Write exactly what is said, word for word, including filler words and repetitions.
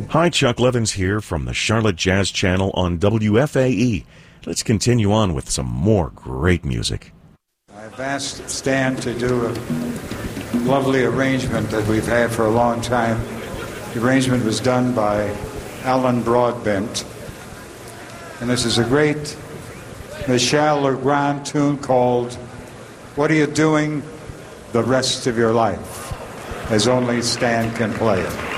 Hi, Chuck Levins here from the Charlotte Jazz Channel on W F A E. Let's continue on with some more great music. I've asked Stan to do a lovely arrangement that we've had for a long time. The arrangement was done by Alan Broadbent. And this is a great Michel Legrand tune called What Are You Doing the Rest of Your Life, as only Stan can play it.